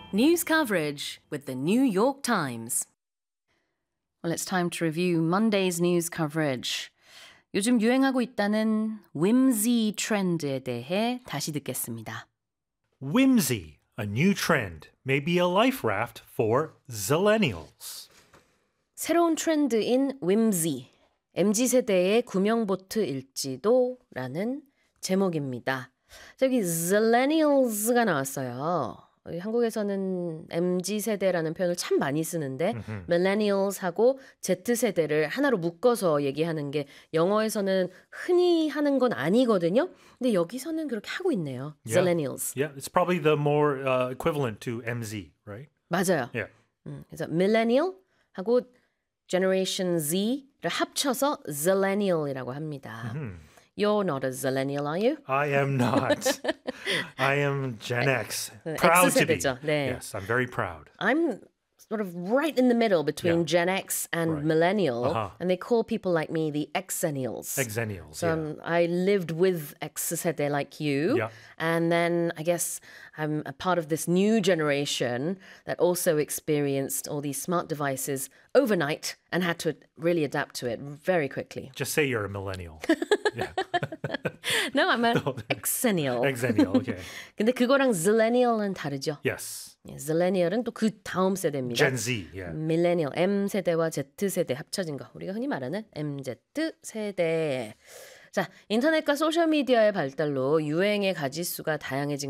News coverage with the New York Times. Well, it's time to review Monday's news coverage. 요즘 유행하고 있다는 whimsy 트렌드에 대해 다시 듣겠습니다. Whimsy, a new trend, may be a life raft for zillennials. 새로운 트렌드인 whimsy, MZ세대의 구명보트일지도라는 제목입니다. 저기 zillennials가 나왔어요. 한국에서는 MZ세대라는 표현을 참 많이 쓰는데 millennials하고 Z세대를 하나로 묶어서 얘기하는 게 영어에서는 흔히 하는 건 아니거든요. 근데 여기서는 그렇게 하고 있네요. zillennials. Yeah, it's probably the more equivalent to MZ, right? 맞아요. Yeah. 그래서 millennial하고 Generation Z를 합쳐서 zillennial이라고 합니다. You're not a zillennial, are you? I am not. I am Gen X. Proud to be. 네. Yes, I'm very proud. I'm sort of right in the middle between Gen X and millennial, and they call people like me the Xennials. Xennials, So I lived with X 세대 like you, and then I guess I'm a part of this new generation that also experienced all these smart devices overnight and had to really adapt to it very quickly. Just say you're a millennial. Yeah. No, I'm an Xennial. Xennial, okay. 근데 그거랑 zillennial은 다르죠. Yes. zillennial은 또 그 다음 세대입니다. Gen Z, yeah. 밀레니얼, M세대와 Z세대 합쳐진 거. 우리가 흔히 말하는 MZ세대. 자, 인터넷과 소셜미디어의 발달로 유행의 가짓수가 다양해진